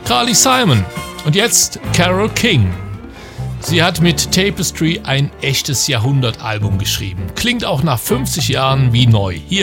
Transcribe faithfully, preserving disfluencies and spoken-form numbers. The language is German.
Carly Simon. Und jetzt Carole King. Sie hat mit Tapestry ein echtes Jahrhundertalbum geschrieben. Klingt auch nach fünfzig Jahren wie neu. Hier